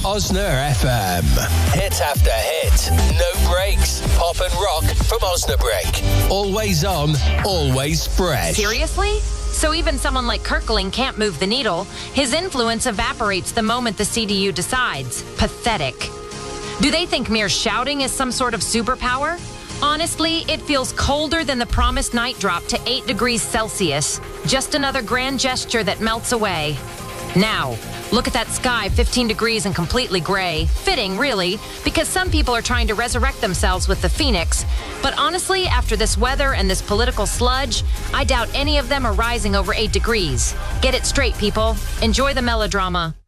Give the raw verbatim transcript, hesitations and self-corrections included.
Osner F M. Hit after hit. No breaks. Pop and rock from Osnabrück. Always on, always fresh. Seriously? So even someone like Kirkling can't move the needle. His influence evaporates the moment the C D U decides. Pathetic. Do they think mere shouting is some sort of superpower? Honestly, it feels colder than the promised night drop to eight degrees Celsius. Just another grand gesture that melts away. Now, look at that sky, fifteen degrees and completely gray. Fitting, really, because some people are trying to resurrect themselves with the Phoenix. But honestly, after this weather and this political sludge, I doubt any of them are rising over eight degrees. Get it straight, people. Enjoy the melodrama.